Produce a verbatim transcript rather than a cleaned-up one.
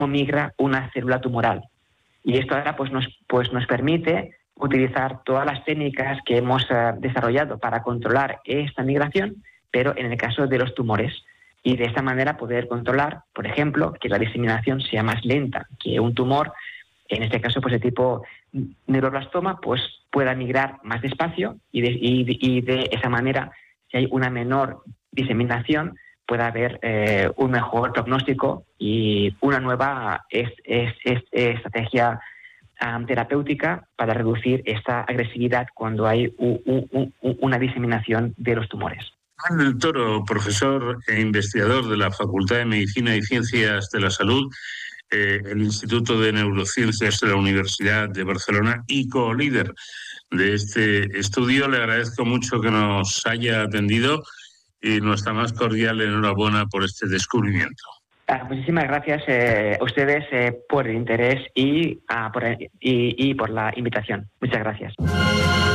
migra una célula tumoral. Y esto ahora pues nos, pues nos permite utilizar todas las técnicas que hemos uh, desarrollado para controlar esta migración, pero en el caso de los tumores. Y de esta manera poder controlar, por ejemplo, que la diseminación sea más lenta, que un tumor, en este caso pues de tipo neuroblastoma, pues pueda migrar más despacio y de, y, y de esa manera, si hay una menor diseminación, pueda haber eh, un mejor pronóstico y una nueva es, es, es, es estrategia um, terapéutica para reducir esta agresividad cuando hay u, u, u, una diseminación de los tumores. Juan del Toro, profesor e investigador de la Facultad de Medicina y Ciencias de la Salud, eh, el Instituto de Neurociencias de la Universidad de Barcelona y co-líder de este estudio. Le agradezco mucho que nos haya atendido y nuestra más cordial enhorabuena por este descubrimiento. Ah, muchísimas gracias eh, a ustedes eh, por el interés y, ah, por, y, y por la invitación. Muchas gracias.